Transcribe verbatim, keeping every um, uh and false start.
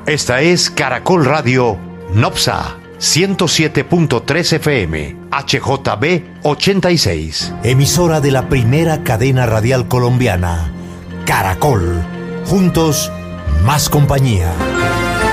Esta es Caracol Radio Nopsa ciento siete punto tres F M, H J B ochenta y seis. Emisora de la primera cadena radial colombiana, Caracol. Juntos, más compañía.